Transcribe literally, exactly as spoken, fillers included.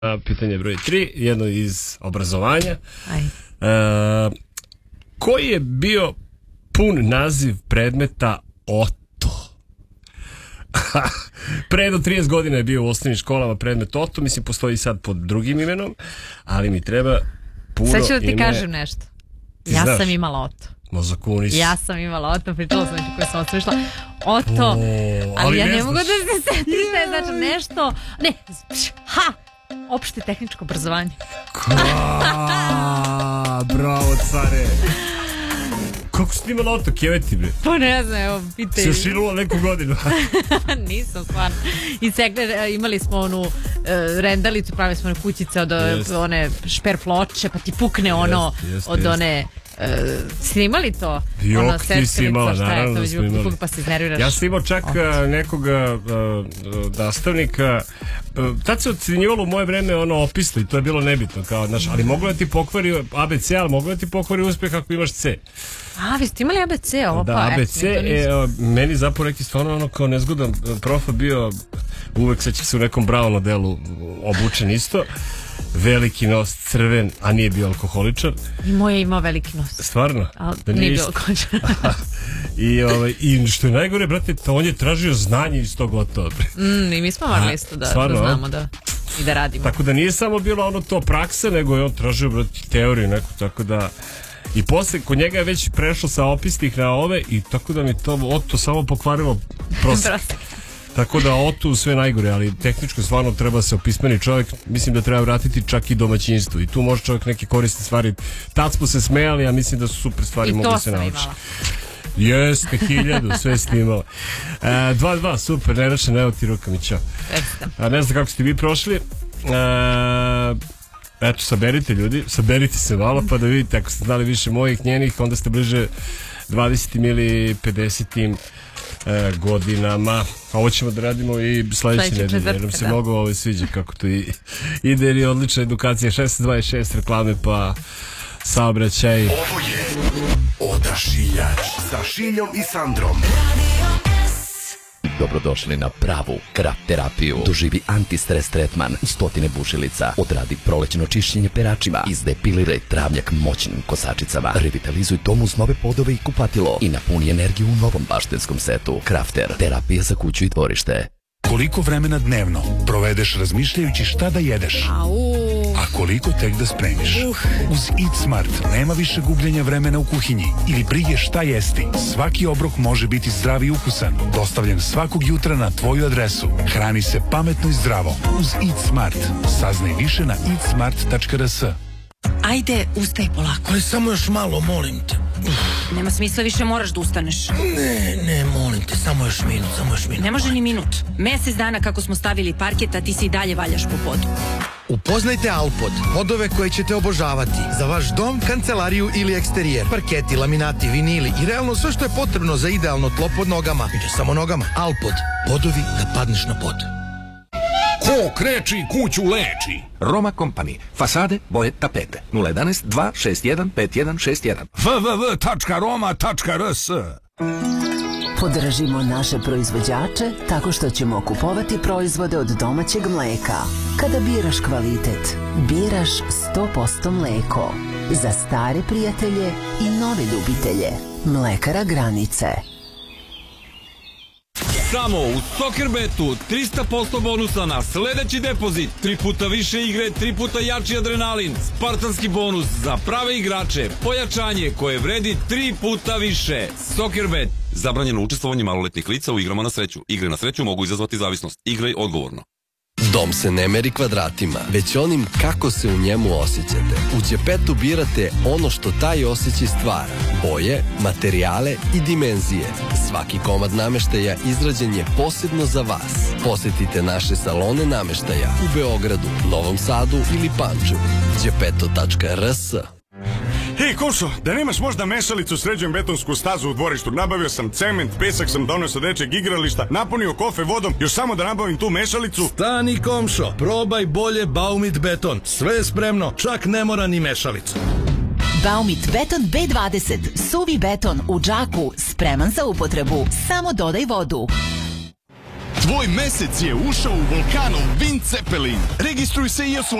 Pitanje broj tri, jedno iz obrazovanja. Aj. E, koji je bio pun naziv predmeta Oto? Pre do trideset godina je bio u osnovnim školama predmet Oto, mislim postoji sad pod drugim imenom, ali mi treba puno ime. Sad ću da ti ime... kažem nešto. Ti ja znaš? sam imala Oto. Mozakunis. Ja sam imala Oto, pričala sam neću koje sam osmišla. Oto, o, ali, ali ja ne, ne mogu da se setim šta je znači nešto. Ne, ha! Opšte tehničko obrazovanje. Ka, bravo, care. Kako si ti imala Oto, kjeveti bre? Pa ne znam, evo, pitaj. Si još širula neku godinu? Nisam, stvarno. I sekler, imali smo onu uh, rendalicu, pravili smo one kućice od yes. one šper ploče, pa ti pukne ono yes, yes, od yes. one... Uh, si imali to? Jok, ono, ti si imala, naravno da smo imali. Pa se iznerviraš. Ja sam imao čak uh, nekoga uh, nastavnika. Uh, tad se ocenjivalo u moje vreme ono opisli, to je bilo nebitno. Kao, znaš, ali mogu da ti pokvari A B C, ali mogu da ti pokvari uspeh ako imaš C. A, vi ste imali A B C, ovo da, pa. A B C, e, meni zapravo neki stvarno ono kao nezgodan profa bio, uvek sećam se u nekom Brown modelu obučen isto. Veliki nos, crven, a nije bio alkoholičar. I moj je imao veliki nos. Stvarno? Ali da nije bio alkoholičar. I, ovaj, I što je najgore, brate, on je tražio znanje iz tog gotovo. Mm, I mi smo morali isto da, stvarno, da znamo da, i da radimo. Tako da nije samo bilo ono to praksa, nego je on tražio, brate, teoriju neku, tako da... I posle, kod njega je već prešlo sa opisnih na ove i tako da mi to Oto samo pokvarilo prosek. Tako da Oto sve najgore, ali tehničko stvarno treba se opismeni čovjek, mislim da treba vratiti čak i domaćinstvo i tu može čovjek neke korisne stvari. Tad smo se smejali, a mislim da su super stvari mogli se naučiti. Jeste, hiljadu, sve ste imali. E, dva dva, super, nerešen, evo ti ruka mi, čao. A ne znam kako ste vi prošli. E, eto, saberite ljudi, saberite se malo pa da vidite, ako ste znali više mojih, njenih, onda ste bliže dvadesetim ili pedesetim E, godinama. A ovo ćemo da radimo i sledeće nedelje, jer nam se da. mnogo ovo sviđa kako to i, ide, jer je odlična edukacija. Šest dvadeset šest reklame pa saobraćaj. Ovo je Odašiljač sa Šiljom i Sandrom. Dobrodošli na pravu kraft terapiju. Doživi antistres tretman u stotine bušilica. Odradi prolećno čišćenje peračima. Izdepiliraj travnjak moćnim kosačicama. Revitalizuj dom uz nove podove i kupatilo. I napuni energiju u novom baštenskom setu. Crafter, terapija za kuću i dvorište. Koliko vremena dnevno provedeš razmišljajući šta da jedeš? Au. A koliko tek da spremiš? Uh. Uz Eat Smart nema više gubljenja vremena u kuhinji ili brige šta jesti. Svaki obrok može biti zdrav i ukusan. Dostavljen svakog jutra na tvoju adresu. Hrani se pametno i zdravo. Uz Eat Smart. Saznaj više na eat smart tačka r s. Ajde, ustaj polako. Ali samo još malo, molim te. Uf. Nema smisla, više moraš da ustaneš. Ne, ne, molim te, samo još minut, samo još minut. Ne može ni minut. Mesec dana kako smo stavili parket, a ti se i dalje valjaš po podu. Upoznajte Alpod, podove koje ćete obožavati. Za vaš dom, kancelariju ili eksterijer. Parketi, laminati, vinili i realno sve što je potrebno za idealno tlo pod nogama. I ne samo nogama. Alpod, podovi da padneš na pod. Ko kreči, kuću leči. Roma Company. Fasade, boje, tapete. nula jedanaest dva šest jedan pet jedan šest jedan. w w w tačka roma tačka r s. Podržimo naše proizvođače tako što ćemo kupovati proizvode od domaćeg mleka. Kada biraš kvalitet, biraš sto posto mleko. Za stare prijatelje i nove ljubitelje. Mlekara Granice. Samo u Soccerbetu trista posto bonusa na sledeći depozit, tri puta više igre, tri puta jači adrenalin, spartanski bonus za prave igrače, pojačanje koje vredi tri puta više. Soccerbet. Zabranjeno učestvovanje maloletnih lica u igrama na sreću. Igre na sreću mogu izazvati zavisnost. Igraj odgovorno. Dom se ne meri kvadratima, već onim kako se u njemu osjećate. U Ćepetu birate ono što taj osjećaj stvara. Boje, materijale i dimenzije. Svaki komad nameštaja izrađen je posebno za vas. Posjetite naše salone nameštaja u Beogradu, Novom Sadu ili Pančevu. ćepeto tačka r s. Hej, Košo, da nemaš možda mešalicu, sređujem betonsku stazu u dvorištu. Nabavio sam cement, pesak sam donio sa dečeg igrališta, napunio kofe vodom, još samo da nabavim tu mešalicu. Stani, komšo, probaj bolje Baumit beton. Sve je spremno, čak ne mora ni mešalicu. Baumit beton B dvadeset, suvi beton u džaku, spreman za upotrebu. Samo dodaj vodu. Tvoj mesec je ušao u Vulkanov Wind Zeppelin. Registruj se i osvoji